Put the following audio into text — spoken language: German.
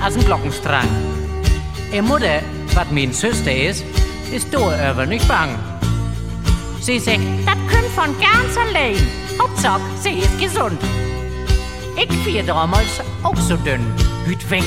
als ein Glockenstrang. Ihr Mutter, was mein Schwester ist darüber nicht bang. Sie sagt, das könnt von ganz allein. Hauptsache, sie ist gesund. Ich war damals auch so dünn. Hüt weg